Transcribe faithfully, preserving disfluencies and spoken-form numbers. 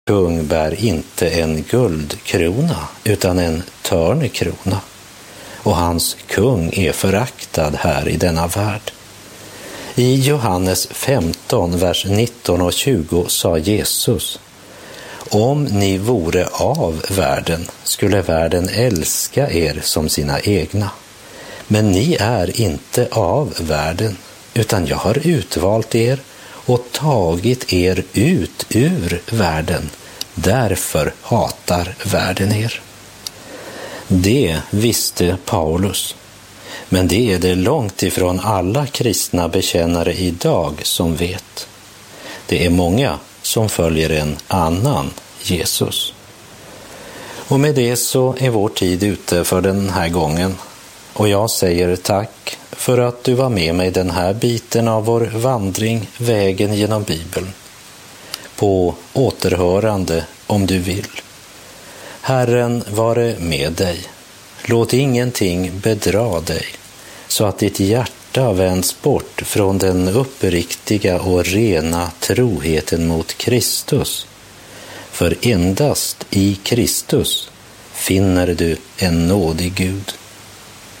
kung bär inte en guldkrona utan en törnekrona, och hans kung är föraktad här i denna värld. I Johannes femton, vers nitton och tjugo sa Jesus: om ni vore av världen skulle världen älska er som sina egna. Men ni är inte av världen, utan jag har utvalt er och tagit er ut ur världen. Därför hatar världen er. Det visste Paulus, men det är det långt ifrån alla kristna bekännare idag som vet. Det är många som följer en annan Jesus. Och med det så är vår tid ute för den här gången. Och jag säger tack för att du var med mig den här biten av vår vandring, vägen genom Bibeln. På återhörande om du vill. Herren vare med dig. Låt ingenting bedra dig, så att ditt hjärta vänds bort från den uppriktiga och rena troheten mot Kristus. För endast i Kristus finner du en nådig Gud.